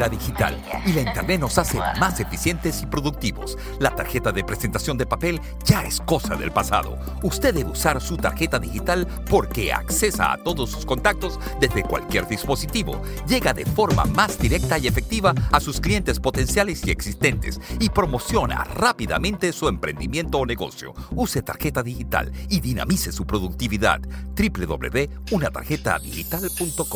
era digital y la Internet nos hace más eficientes y productivos. La tarjeta de presentación de papel ya es cosa del pasado. Usted debe usar su tarjeta digital porque accesa a todos sus contactos desde cualquier dispositivo. Llega de forma más directa y efectiva a sus clientes potenciales y existentes y promociona rápidamente su emprendimiento o negocio. Use tarjeta digital y dinamice su productividad. www.unatarjetadigital.com